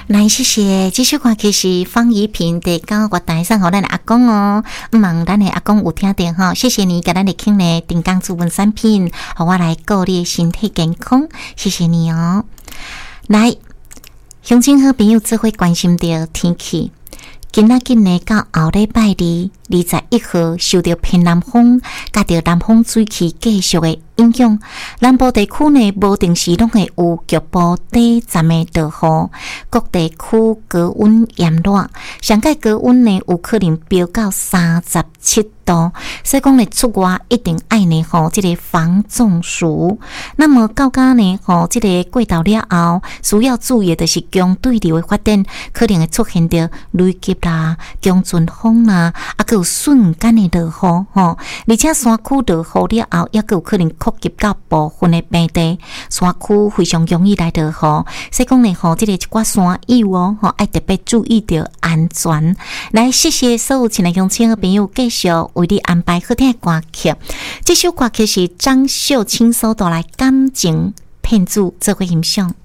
来，谢谢。这首歌曲是方怡萍在教我台上给咱的阿公哦，望咱的阿公有听到哈，谢谢你给咱的听呢订购主文产品，让我来顾你的身体健康，谢谢你哦。来，乡亲好朋友做伙关心着天气。今仔日呢，到后礼拜21号，受到偏南风加着南风水气继续的影响，南部地区呢无定时拢会有局部短暂的大雨，各地区高温炎热，上界高温呢有可能飙到37度，所以讲呢出外一定爱呢这个防中暑。那么到家呢这个过到了后，需要注意的就是强对流的发展，可能会出现着雷击啦、强阵风啦，还有瞬间的落雨而且山区落雨了后，也有可能扩及到部分的平地，山区非常容易来落雨。所以讲呢这个一寡山友爱特别注意着安全。来，谢谢所有亲爱乡亲的朋友，继续为你安排好听的歌曲。这首歌曲是张秀清所带来感情骗子做伙欣赏。